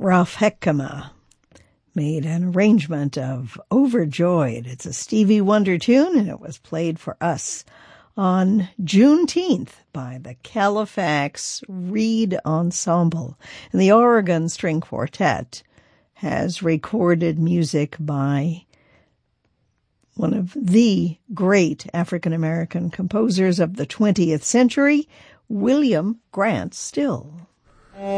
Ralph Heckema made an arrangement of Overjoyed. It's a Stevie Wonder tune, and it was played for us on Juneteenth by the Califax Reed Ensemble. And the Oregon String Quartet has recorded music by one of the great African-American composers of the 20th century, William Grant Still.